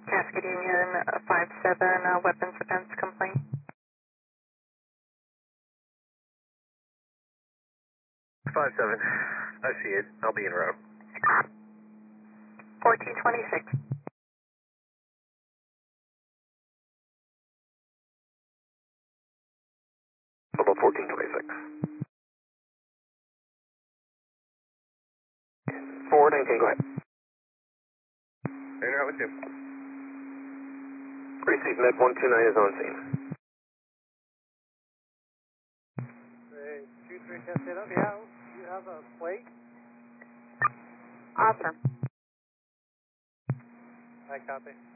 Cascade Union 57 weapons offense complaint. 57. I see it. I'll be en route. 1426. About 1426. 419, go ahead. En route with you. Receive Med 129 is on scene. 23 Cascade, okay, yeah, you have a plate? Officer. I copy.